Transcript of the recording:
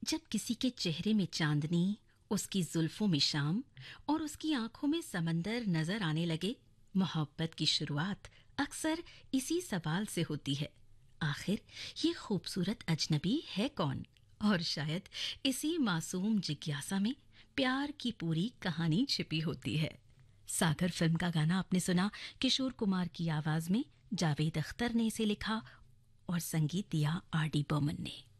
जब किसी के चेहरे में चांदनी, उसकी जुल्फों में शाम और उसकी आंखों में समंदर नजर आने लगे, मोहब्बत की शुरुआत अक्सर इसी सवाल से होती है, आखिर ये खूबसूरत अजनबी है कौन? और शायद इसी मासूम जिज्ञासा में प्यार की पूरी कहानी छिपी होती है। सागर फिल्म का गाना आपने सुना, किशोर कुमार की आवाज में। जावेद अख्तर ने इसे लिखा और संगीत दिया आर डी बर्मन ने।